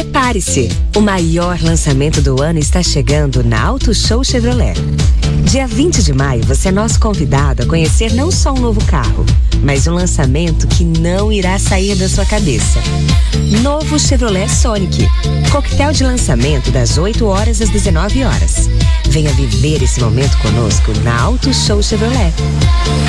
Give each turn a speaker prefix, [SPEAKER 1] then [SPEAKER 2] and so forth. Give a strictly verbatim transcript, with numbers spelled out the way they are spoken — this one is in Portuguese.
[SPEAKER 1] Prepare-se! O maior lançamento do ano está chegando na Auto Show Chevrolet. Dia vinte de maio, você é nosso convidado a conhecer não só um novo carro, mas um lançamento que não irá sair da sua cabeça. Novo Chevrolet Sonic. Coquetel de lançamento das oito horas às dezenove horas. Venha viver esse momento conosco na Auto Show Chevrolet.